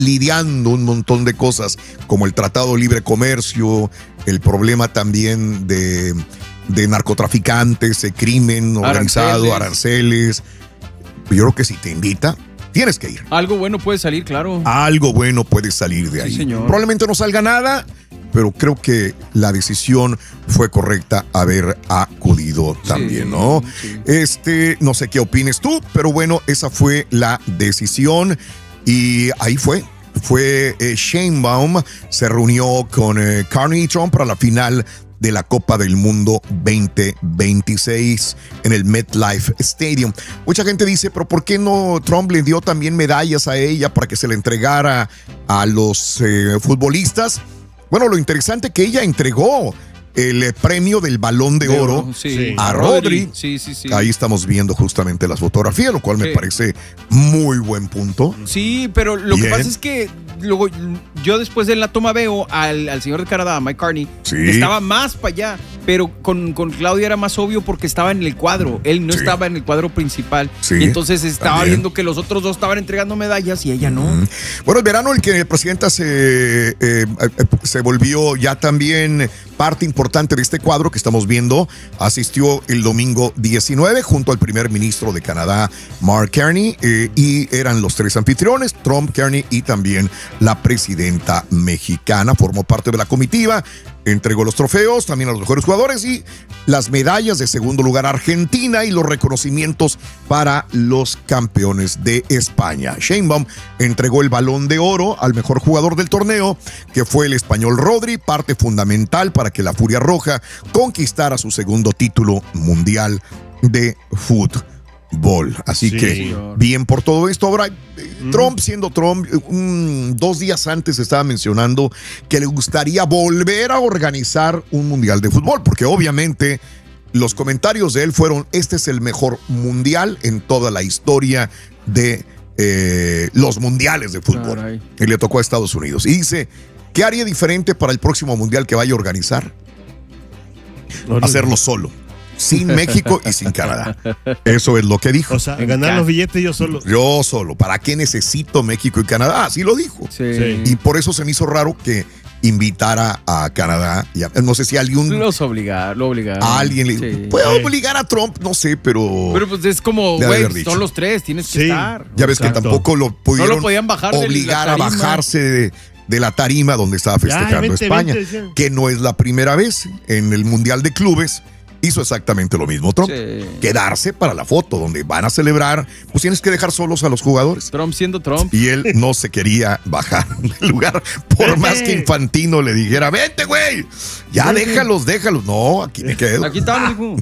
lidiando un montón de cosas, como el Tratado de Libre Comercio, el problema también de narcotraficantes, de crimen organizado, aranceles. Yo creo que si te invita, tienes que ir. Algo bueno puede salir, claro. Algo bueno puede salir de ahí. Sí, señor. Probablemente no salga nada, pero creo que la decisión fue correcta haber acudido también, sí, ¿no? Sí. No sé qué opines tú, pero bueno, esa fue la decisión y ahí fue. Sheinbaum se reunió con Carney y Trump para la final de la Copa del Mundo 2026 en el MetLife Stadium. Mucha gente dice, pero ¿por qué no Trump le dio también medallas a ella para que se le entregara a los futbolistas? Bueno, lo interesante es que ella entregó el premio del Balón de Oro a Rodri. Sí. Ahí estamos viendo justamente las fotografías, lo cual me parece muy buen punto. Sí, pero lo que pasa es que luego yo después de la toma veo al señor de Canadá, Mike Carney, que estaba más para allá, pero con Claudia era más obvio porque estaba en el cuadro. Él no estaba en el cuadro principal. Y entonces estaba viendo que los otros dos estaban entregando medallas y ella no. Bueno, el verano el que el presidente se volvió ya también parte importante de este cuadro que estamos viendo. Asistió el domingo 19 junto al primer ministro de Canadá, Mark Carney, y eran los tres anfitriones, Trump, Carney y también la presidenta mexicana. Formó parte de la comitiva, entregó los trofeos también a los mejores jugadores y las medallas de segundo lugar a Argentina y los reconocimientos para los campeones de España. Sheinbaum entregó el Balón de Oro al mejor jugador del torneo, que fue el español Rodri, parte fundamental para que la Furia Roja conquistara su segundo título mundial de fútbol. Así que bien por todo esto. Ahora, Trump siendo Trump, 2 días antes estaba mencionando que le gustaría volver a organizar un mundial de fútbol, porque obviamente los comentarios de él fueron: este es el mejor mundial en toda la historia de los mundiales de fútbol. Caray. Y le tocó a Estados Unidos. Y dice, ¿qué haría diferente para el próximo mundial que vaya a organizar? Hacerlo solo, sin México y sin Canadá. Eso es lo que dijo. O sea, ganar los billetes yo solo. Yo solo. ¿Para qué necesito México y Canadá? Así lo dijo. Sí. Y por eso se me hizo raro que invitara a Canadá. No sé si alguien... lo obligar. A alguien le puede obligar a Trump, no sé, pero... Pero pues es como, güey, son los tres, tienes que estar. Ya ves que tampoco lo pudieron no lo podían bajar obligar a bajarse de la tarima donde estaba festejando España, que no es la primera vez. En el Mundial de Clubes hizo exactamente lo mismo Trump. Quedarse para la foto donde van a celebrar, pues tienes que dejar solos a los jugadores. Trump siendo Trump. Y él no se quería bajar del lugar, por más que Infantino le dijera, vente, güey, ya déjalos. No, aquí me quedo. Aquí estamos.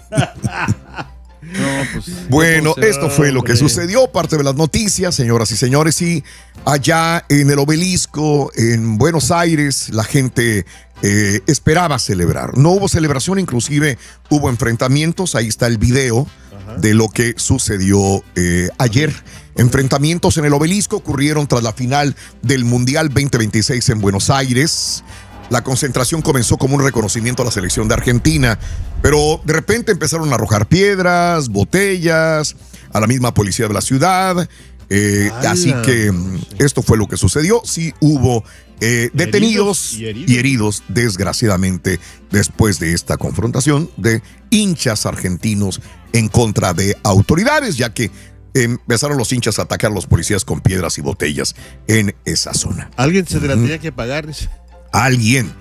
No, pues, bueno, esto fue lo que sucedió, parte de las noticias, señoras y señores. Y allá en el Obelisco, en Buenos Aires, la gente esperaba celebrar. No hubo celebración, inclusive hubo enfrentamientos. Ahí está el video de lo que sucedió ayer. Enfrentamientos en el Obelisco ocurrieron tras la final del Mundial 2026 en Buenos Aires. La concentración comenzó como un reconocimiento a la selección de Argentina, pero de repente empezaron a arrojar piedras, botellas, a la misma policía de la ciudad. Así que esto fue lo que sucedió. Sí hubo detenidos y heridos, desgraciadamente, después de esta confrontación de hinchas argentinos en contra de autoridades, ya que empezaron los hinchas a atacar a los policías con piedras y botellas en esa zona. Alguien se la tenía que pagar. Alguien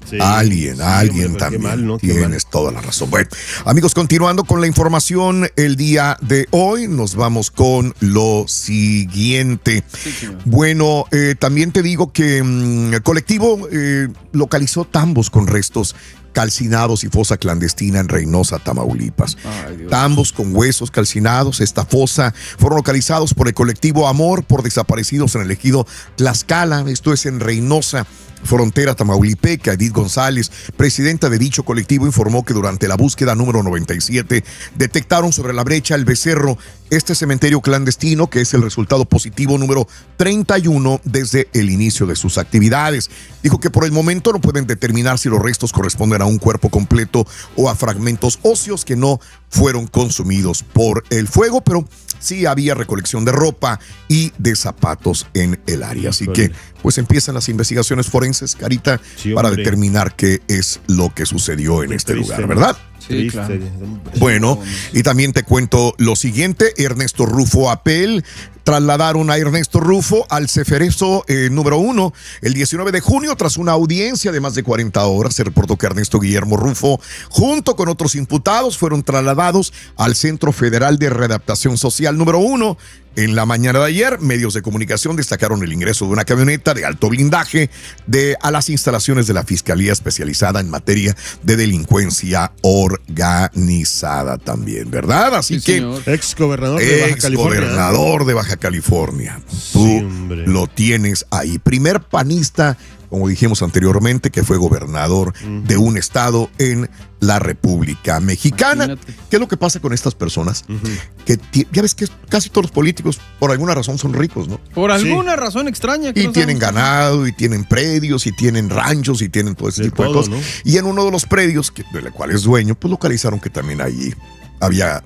también. Mal, ¿no? Tienes toda la razón. Bueno, amigos, continuando con la información el día de hoy, nos vamos con lo siguiente. Bueno, también te digo que el colectivo localizó tambos con restos calcinados y fosa clandestina en Reynosa, Tamaulipas. Tambos con huesos calcinados. Esta fosa fueron localizados por el colectivo Amor por Desaparecidos en el ejido Tlaxcala. Esto es en Reynosa, frontera tamaulipeca. Edith González, presidenta de dicho colectivo, informó que durante la búsqueda número 97 detectaron sobre la brecha El Becerro este cementerio clandestino, que es el resultado positivo número 31 desde el inicio de sus actividades. Dijo que por el momento no pueden determinar si los restos corresponden a un cuerpo completo o a fragmentos óseos que no fueron consumidos por el fuego, pero sí había recolección de ropa y de zapatos en el área. Así que pues empiezan las investigaciones forenses, Carita, para determinar qué es lo que sucedió en este lugar, ¿verdad? Sí, claro. Bueno, y también te cuento lo siguiente: Ernesto Rufo Apel. Trasladaron a Ernesto Rufo al Ceferezo número 1 el 19 de junio tras una audiencia de más de 40 horas. Se reportó que Ernesto Guillermo Rufo, junto con otros imputados, fueron trasladados al Centro Federal de Readaptación Social número 1. En la mañana de ayer, medios de comunicación destacaron el ingreso de una camioneta de alto blindaje a las instalaciones de la Fiscalía Especializada en materia de delincuencia organizada también, ¿verdad? Así sí, que, exgobernador de Baja California. Exgobernador de Baja California. Tú lo tienes ahí. Primer panista, como dijimos anteriormente, que fue gobernador de un estado en la República Mexicana. Imagínate. ¿Qué es lo que pasa con estas personas? Que ya ves que casi todos los políticos por alguna razón son ricos, ¿no? Por alguna razón extraña. Y tienen ganado, y tienen predios, y tienen ranchos, y tienen todo ese tipo de cosas, ¿no? Y en uno de los predios, del cual es dueño, pues localizaron que también allí había,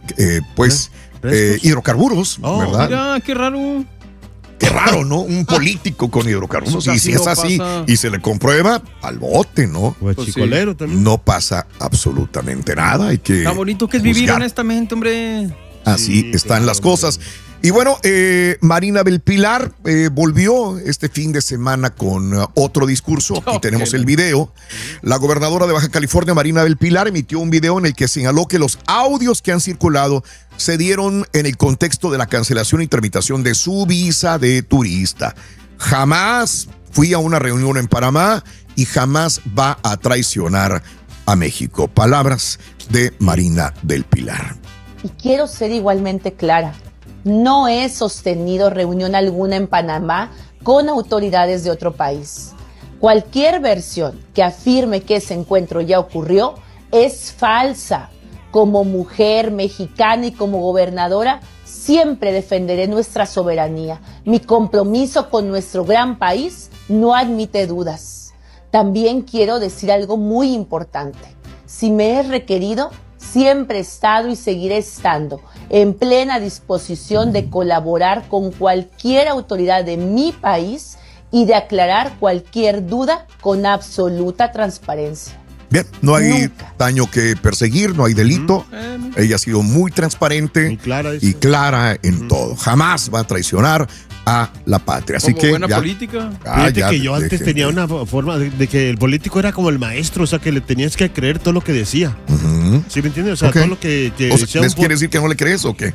hidrocarburos, ¿verdad? Mira, qué raro. Qué raro, ¿no? Un político con hidrocarburos. Y si es así y se le comprueba, al bote, ¿no? O chicolero también. No pasa absolutamente nada. Hay que Tan bonito que es vivir honestamente, hombre. Así están las cosas. Y bueno, Marina del Pilar volvió este fin de semana con otro discurso. Aquí tenemos el video. La gobernadora de Baja California, Marina del Pilar, emitió un video en el que señaló que los audios que han circulado se dieron en el contexto de la cancelación y tramitación de su visa de turista. Jamás fui a una reunión en Panamá y jamás va a traicionar a México. Palabras de Marina del Pilar. Y quiero ser igualmente clara. No he sostenido reunión alguna en Panamá con autoridades de otro país. Cualquier versión que afirme que ese encuentro ya ocurrió es falsa. Como mujer mexicana y como gobernadora, siempre defenderé nuestra soberanía. Mi compromiso con nuestro gran país no admite dudas. También quiero decir algo muy importante. Si me es requerido, siempre he estado y seguiré estando en plena disposición de colaborar con cualquier autoridad de mi país y de aclarar cualquier duda con absoluta transparencia. Bien, no hay daño que perseguir, no hay delito. Ella ha sido muy transparente y clara en todo. Jamás va a traicionar a la patria. Así que buena política. Fíjate que yo antes tenía una forma de que el político era como el maestro, o sea, que le tenías que creer todo lo que decía. ¿Sí me entiendes? O sea, todo lo que decía. ¿Quiere decir que no le crees o qué?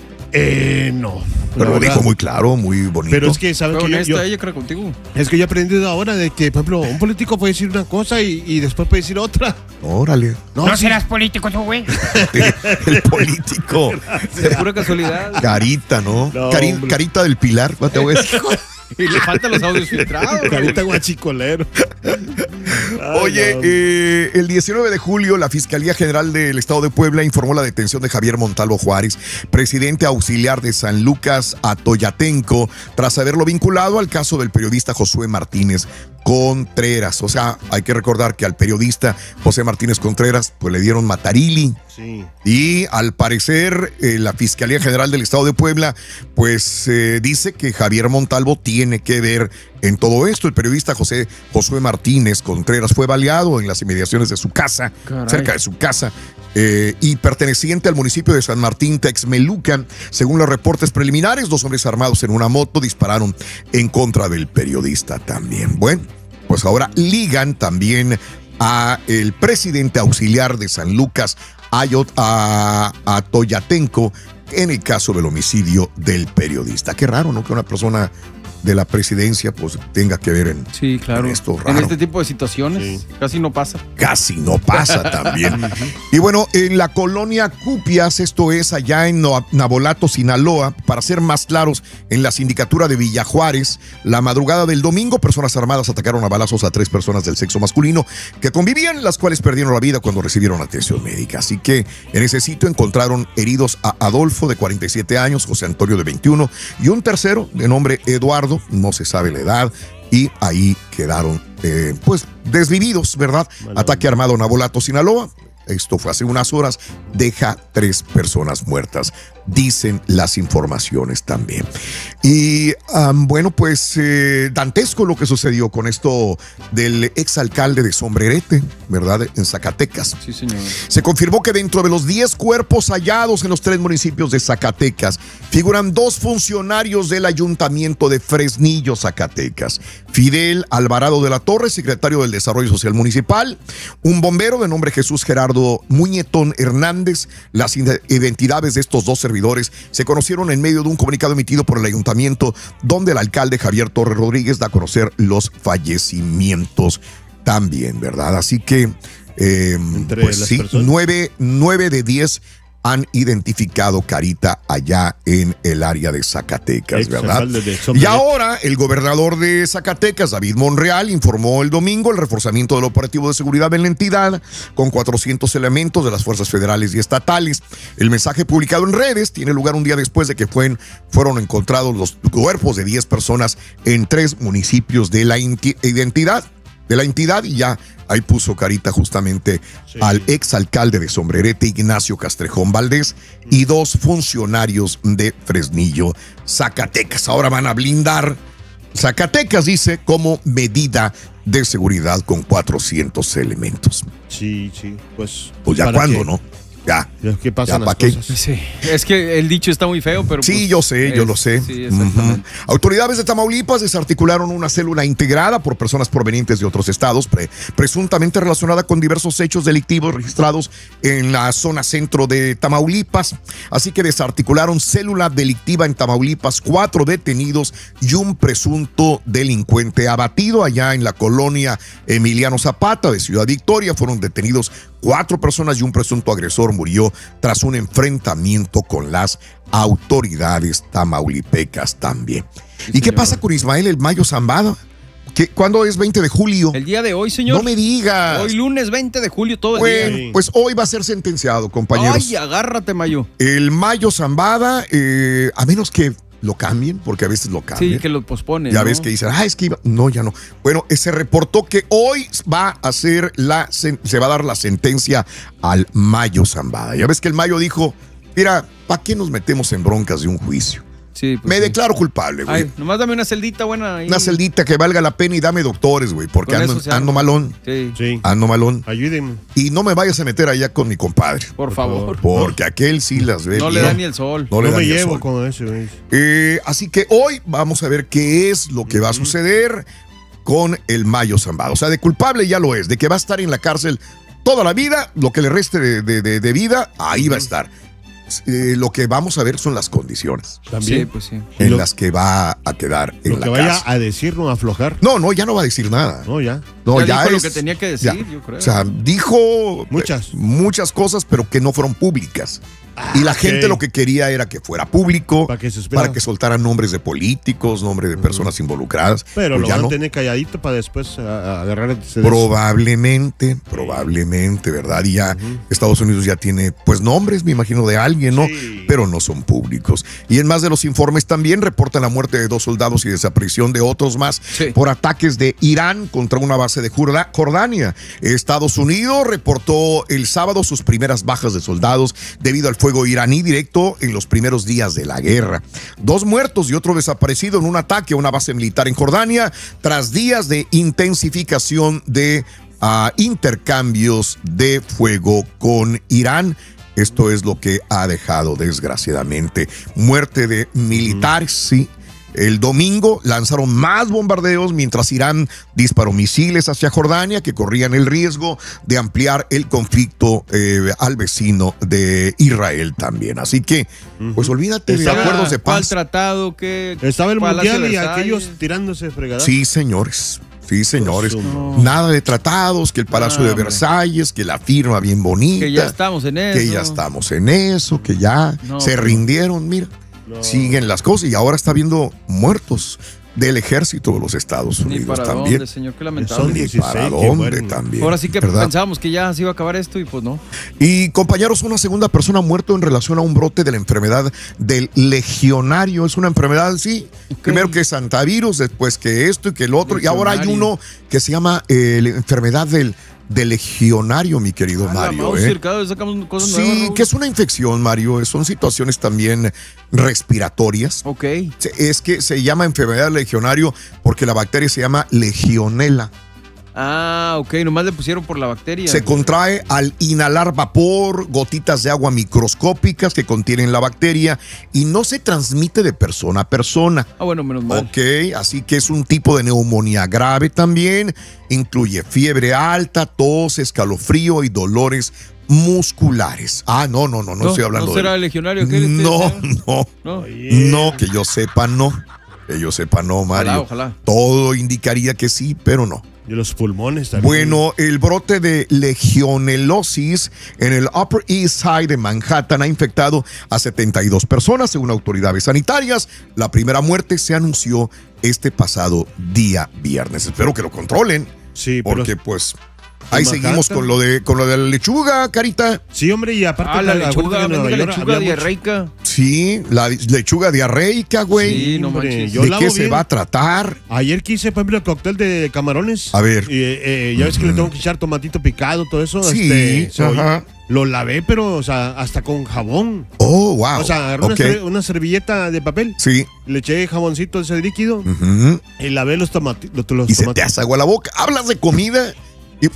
No. Pero lo dijo muy claro, muy bonito. Pero es que, ¿sabes que yo creo contigo. Es que yo he aprendido ahora de que, por ejemplo, un político puede decir una cosa y después puede decir otra. Órale. No serás político tú, güey. El político. De pura casualidad. Carita, ¿no? Carita del Pilar. Te voy a decir. Y le faltan los audios filtrados. Carita guachicolero. Oye, el 19 de julio la Fiscalía General del Estado de Puebla informó la detención de Javier Montalvo Juárez, presidente auxiliar de San Lucas Atoyatenco, tras haberlo vinculado al caso del periodista Josué Martínez Contreras. O sea, hay que recordar que al periodista José Martínez Contreras pues le dieron matarili. Sí. Y al parecer la Fiscalía General del Estado de Puebla pues dice que Javier Montalvo tiene que ver en todo esto. El periodista Josué Martínez Contreras fue baleado en las inmediaciones de su casa, cerca de su casa, y perteneciente al municipio de San Martín Texmelucan. Según los reportes preliminares, 2 hombres armados en una moto dispararon en contra del periodista también. Bueno, pues ahora ligan también a el presidente auxiliar de San Lucas a Toyatenco en el caso del homicidio del periodista. Qué raro, ¿no? Que una persona de la presidencia pues tenga que ver en, sí, claro, en esto raro. En este tipo de situaciones casi no pasa. Casi no pasa también. Y bueno, en la colonia Cupias, esto es allá en Navolato, Sinaloa, para ser más claros, en la sindicatura de Villa Juárez, la madrugada del domingo, personas armadas atacaron a balazos a 3 personas del sexo masculino que convivían, las cuales perdieron la vida cuando recibieron atención médica. Así que en ese sitio encontraron heridos a Adolfo, de 47 años, José Antonio, de 21, y un tercero, de nombre Eduardo, no se sabe la edad, y ahí quedaron pues desvividos, ¿verdad? Ataque armado en Navolato, Sinaloa. esto fue hace unas horas, deja 3 personas muertas, dicen las informaciones también. Y bueno, pues dantesco lo que sucedió con esto del exalcalde de Sombrerete, ¿verdad? En Zacatecas. Sí, señor. Se confirmó que dentro de los 10 cuerpos hallados en los 3 municipios de Zacatecas figuran 2 funcionarios del ayuntamiento de Fresnillo, Zacatecas. Fidel Alvarado de la Torre, secretario del Desarrollo Social Municipal, un bombero de nombre Jesús Gerardo Muñetón Hernández. Las identidades de estos 2 servidores se conocieron en medio de un comunicado emitido por el ayuntamiento, donde el alcalde Javier Torres Rodríguez da a conocer los fallecimientos también, ¿verdad? Así que, pues sí, 9 de 10 han identificado carita allá en el área de Zacatecas, ¿verdad? Y ahora el gobernador de Zacatecas, David Monreal, informó el domingo el reforzamiento del operativo de seguridad en la entidad con 400 elementos de las fuerzas federales y estatales. El mensaje publicado en redes tiene lugar un día después de que fueron encontrados los cuerpos de 10 personas en 3 municipios de la entidad y ya ahí puso carita justamente al exalcalde de Sombrerete, Ignacio Castrejón Valdés, y 2 funcionarios de Fresnillo, Zacatecas. Ahora van a blindar Zacatecas, dice, como medida de seguridad con 400 elementos. Sí, pues ya cuándo, ¿no? Ya. ¿Qué pasa? Sí, es que el dicho está muy feo, pero. Sí, pues, yo sé, yo lo sé. Sí, exactamente. Autoridades de Tamaulipas desarticularon una célula integrada por personas provenientes de otros estados, presuntamente relacionada con diversos hechos delictivos registrados en la zona centro de Tamaulipas. Así que desarticularon célula delictiva en Tamaulipas, 4 detenidos y un presunto delincuente abatido allá en la colonia Emiliano Zapata de Ciudad Victoria. Fueron detenidos 4 personas y un presunto agresor murió tras un enfrentamiento con las autoridades tamaulipecas también. Sí, ¿y qué pasa con Ismael el Mayo Zambada? ¿Cuándo es 20 de julio? El día de hoy, señor. No me digas. Hoy lunes 20 de julio, todo el día. Pues hoy va a ser sentenciado, compañeros. Ay, agárrate, Mayo. El Mayo Zambada, a menos que lo cambien, porque a veces lo cambian. Sí, que lo posponen. Ya ves que dicen, es que iba. No, ya no. Bueno, se reportó que hoy se va a dar la sentencia al Mayo Zambada. Ya ves que el Mayo dijo, mira, ¿para qué nos metemos en broncas de un juicio? Sí, pues me declaro culpable, güey. Ay, nomás dame una celdita buena ahí. Una celdita que valga la pena y dame doctores, güey, porque ando malón. Sí. Ando malón. Ayúdenme. Y no me vayas a meter allá con mi compadre. Por favor. Porque aquel sí las ve. No le da ni el sol. No me llevo con eso, güey. Así que hoy vamos a ver qué es lo que va a suceder con el Mayo Zambada. O sea, de culpable ya lo es, de que va a estar en la cárcel toda la vida, lo que le reste de vida, ahí va a estar. Lo que vamos a ver son las condiciones. También. Sí, pues sí. En las que va a quedar en la cárcel. Lo que vaya a decir, no a aflojar. No, ya no va a decir nada. No, ya. No, ya dijo lo que tenía que decir, yo creo. O sea, dijo muchas cosas, pero que no fueron públicas. Y la gente lo que quería era que fuera público, para que soltaran nombres de políticos, nombres de personas involucradas. Pero pues lo van a tener calladito para después agarrar. Probablemente, ¿verdad? Y ya Estados Unidos ya tiene, pues, nombres, me imagino, de alguien, ¿no? Sí. Pero no son públicos. Y en más de los informes también reportan la muerte de 2 soldados y desaparición de otros más por ataques de Irán contra una base de Jordania. Estados Unidos reportó el sábado sus primeras bajas de soldados debido al fuego iraní directo en los primeros días de la guerra. 2 muertos y otro desaparecido en un ataque a una base militar en Jordania tras días de intensificación de intercambios de fuego con Irán. Esto es lo que ha dejado, desgraciadamente, muerte de militares, sí. El domingo lanzaron más bombardeos mientras Irán disparó misiles hacia Jordania que corrían el riesgo de ampliar el conflicto al vecino de Israel también. Así que, pues olvídate de acuerdos de paz. ¿Cuál tratado? Estaba el Mundial y aquellos tirándose fregadas. Sí, señores. Sí, señores. No. Nada de tratados, que el Palacio de Versalles, que la firma bien bonita. Que ya estamos en eso. Que ya se rindieron, mira. No. Siguen las cosas y ahora está habiendo muertos del ejército de los Estados Unidos. Ni para también. Dónde, señor, qué lamentable. Son 16, para dónde también. Ahora sí que pensábamos que ya se iba a acabar esto y pues no. Y compañeros, una segunda persona ha muerto en relación a un brote de la enfermedad del legionario. Es una enfermedad, sí. Okay. Primero que Santavirus, después que esto y que el otro. Y ahora hay uno que se llama la enfermedad del de legionario, mi querido Mario. Cada vez sacamos cosas nuevas. Sí, que es una infección, Mario. Son situaciones también respiratorias. Ok. Es que se llama enfermedad legionario porque la bacteria se llama Legionella. Ah, ok, nomás le pusieron por la bacteria. Se contrae al inhalar vapor, gotitas de agua microscópicas que contienen la bacteria y no se transmite de persona a persona. Ah, bueno, menos mal. Ok, así que es un tipo de neumonía grave también. Incluye fiebre alta, tos, escalofrío y dolores musculares. Ah, no estoy hablando ¿No será legionario? No, que yo sepa, no. Que yo sepa, no, Mario. Ojalá. Todo indicaría que sí, pero no. Y los pulmones también. Bueno, el brote de legionelosis en el Upper East Side de Manhattan ha infectado a 72 personas, según autoridades sanitarias. La primera muerte se anunció este pasado día viernes. Espero que lo controlen. Sí, porque pues ahí seguimos con lo de la lechuga, Carita. Sí, hombre, y aparte la lechuga diarreica. Sí, la lechuga diarreica, güey. Sí, no manches. ¿De qué se va a tratar? Ayer quise, por ejemplo, el cóctel de camarones. A ver. Ya ves que le tengo que echar tomatito picado, todo eso. Sí, ajá. Lo lavé, pero, o sea, hasta con jabón. Oh, wow. O sea, agarré una servilleta de papel. Sí. Le eché jaboncito de ese líquido. Y lavé los tomatitos. Y se te hace agua la boca. Hablas de comida. Y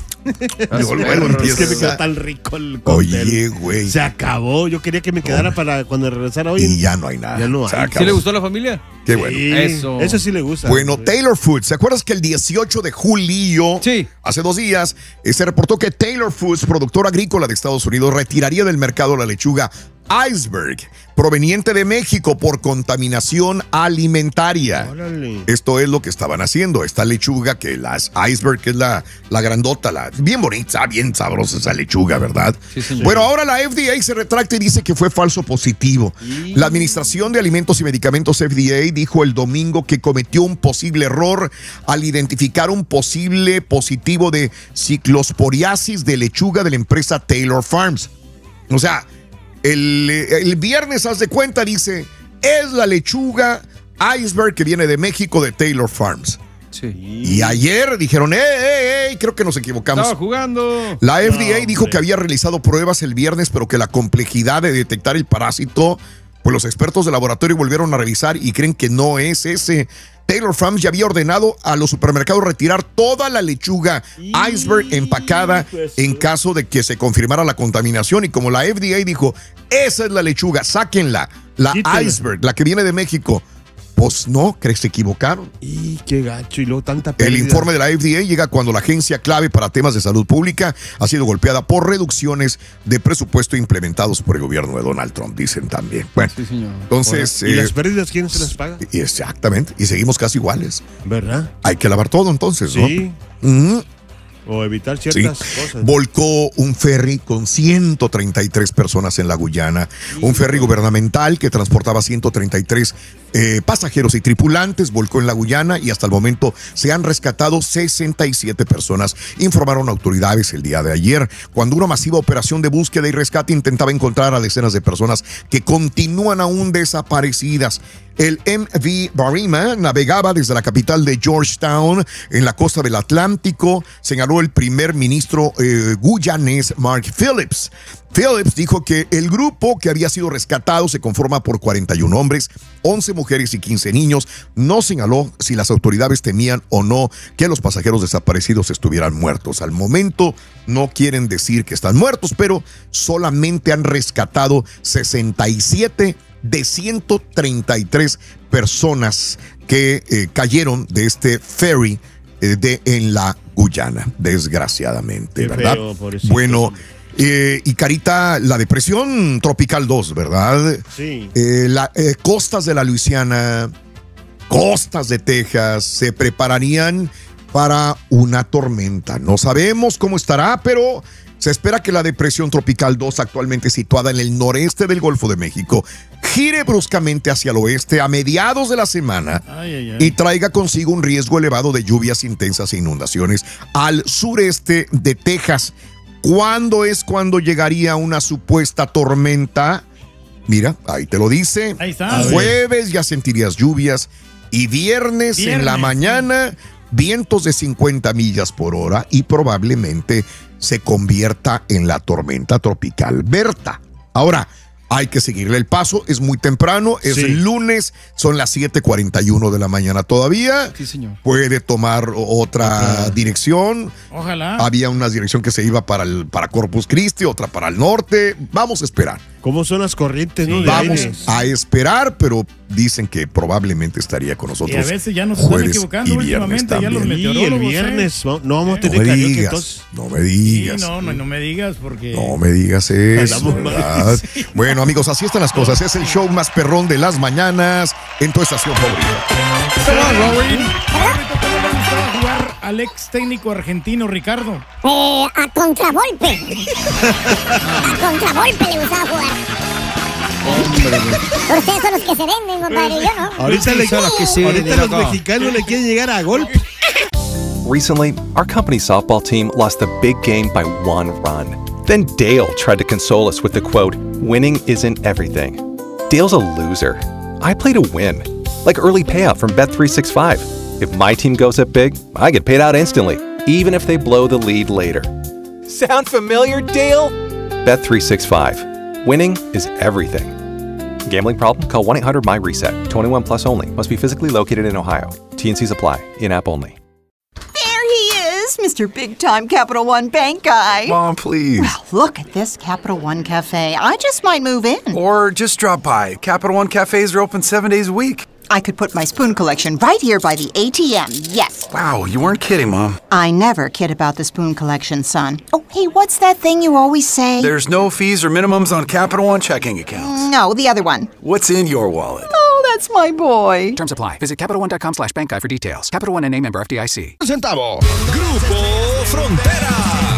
es que me quedó tan rico el cóctel. Oye, güey. Se acabó. Yo quería que me quedara para cuando regresara hoy. Y ya no hay nada. Ya no hay. ¿Sí le gustó a la familia? Qué bueno. Sí, eso sí le gusta. Bueno, Taylor Foods. ¿Se acuerdas que el 18 de julio, hace 2 días, se reportó que Taylor Foods, productor agrícola de Estados Unidos, retiraría del mercado la lechuga Iceberg, proveniente de México por contaminación alimentaria? Órale. Esto es lo que estaban haciendo. Esta lechuga, que las Iceberg, que es la grandota, bien bonita, bien sabrosa esa lechuga, ¿verdad? Sí, señor. Bueno, ahora la FDA se retracta y dice que fue falso positivo. La Administración de Alimentos y Medicamentos FDA dijo el domingo que cometió un posible error al identificar un posible positivo de ciclosporiasis de lechuga de la empresa Taylor Farms. O sea, el viernes, haz de cuenta, dice, es la lechuga Iceberg que viene de México de Taylor Farms. Sí. Y ayer dijeron, creo que nos equivocamos. Estaba jugando. La FDA dijo que había realizado pruebas el viernes, pero que la complejidad de detectar el parásito, pues los expertos de laboratorio volvieron a revisar y creen que no es ese. Taylor Farms ya había ordenado a los supermercados retirar toda la lechuga Iceberg empacada en caso de que se confirmara la contaminación. Y como la FDA dijo, esa es la lechuga, sáquenla, la Iceberg, la que viene de México. Pues no, ¿crees que se equivocaron? Y qué gacho, y luego tanta pérdida. El informe de la FDA llega cuando la agencia clave para temas de salud pública ha sido golpeada por reducciones de presupuesto implementados por el gobierno de Donald Trump, dicen también. Bueno, sí, señor. Entonces... ¿Y las pérdidas quién se las paga? Exactamente, y seguimos casi iguales. ¿Verdad? Hay que lavar todo entonces, ¿no? Sí. O evitar ciertas cosas. Volcó un ferry con 133 personas en la Guyana. Un ferry gubernamental que transportaba 133 pasajeros y tripulantes volcó en la Guyana y hasta el momento se han rescatado 67 personas, informaron autoridades el día de ayer, cuando una masiva operación de búsqueda y rescate intentaba encontrar a decenas de personas que continúan aún desaparecidas. El MV Barima navegaba desde la capital de Georgetown en la costa del Atlántico, señaló el primer ministro guyanés Mark Phillips. Phillips dijo que el grupo que había sido rescatado se conforma por 41 hombres, 11 mujeres y 15 niños. No señaló si las autoridades temían o no que los pasajeros desaparecidos estuvieran muertos. Al momento no quieren decir que están muertos, pero solamente han rescatado 67 de 133 personas que cayeron de este ferry en la Guyana, desgraciadamente, ¿verdad? Bueno, y Carita, la depresión tropical 2, ¿verdad? Sí. Costas de la Luisiana, costas de Texas se prepararían para una tormenta. No sabemos cómo estará, pero se espera que la depresión tropical 2, actualmente situada en el noreste del Golfo de México, gire bruscamente hacia el oeste a mediados de la semana y traiga consigo un riesgo elevado de lluvias intensas e inundaciones al sureste de Texas. ¿Cuándo es cuando llegaría una supuesta tormenta? Mira, ahí te lo dice. Ahí está. Jueves ya sentirías lluvias y viernes en la mañana vientos de 50 millas por hora y probablemente se convierta en la tormenta tropical Berta. Ahora, hay que seguirle el paso, es muy temprano, es el lunes, son las 7:41 de la mañana todavía. Sí, señor. Puede tomar otra dirección. Ojalá. Había una dirección que se iba para Corpus Christi, otra para el norte. Vamos a esperar. ¿Cómo son las corrientes, no? Vamos a esperar, pero dicen que probablemente estaría con nosotros. Y a veces ya nos están equivocando últimamente, ya los meteorólogos. Y el viernes no vamos a tener no me karaoke, digas, entonces. no me digas. Sí, no me digas porque... No me digas eso, ¿verdad? Sí. Bueno, amigos, así están las cosas. Es el show más perrón de las mañanas en tu estación favorita. Jugar al ex técnico argentino Ricardo. A contragolpe. A contragolpe le gustaba jugar. Ustedes son los que se venden, compadre, yo no. Ahorita los mexicanos le quieren llegar a golpe. Recently, our company's softball team lost the big game by 1 run. Then Dale tried to console us with the quote, "Winning isn't everything." Dale's a loser. I play to win, like early payout from Bet365. If my team goes up big, I get paid out instantly, even if they blow the lead later. Sound familiar, Dale? Bet365. Winning is everything. Gambling problem? Call 1-800-MY-RESET. 21 plus only. Must be physically located in Ohio. T&Cs apply. In-app only. There he is, Mr. Big Time Capital One Bank guy. Mom, please. Well, look at this Capital One Cafe. I just might move in. Or just drop by. Capital One cafes are open 7 days a week. I could put my spoon collection right here by the ATM, yes. Wow, you weren't kidding, Mom. I never kid about the spoon collection, son. Oh, hey, what's that thing you always say? There's no fees or minimums on Capital One checking accounts. No, the other one. What's in your wallet? Oh, that's my boy. Terms apply. Visit CapitalOne.com/bankguy for details. Capital One N.A. member FDIC. Centavo. Grupo Frontera.